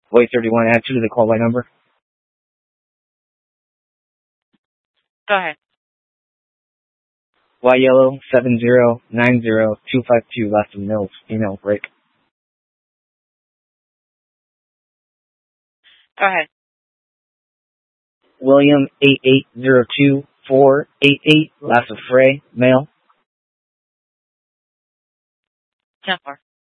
Void 31, add 2 to the call by number. Go ahead. Y yellow 7090252, last of Mills, email break. Go ahead. William 8802488, last of Frey, male. 10-4.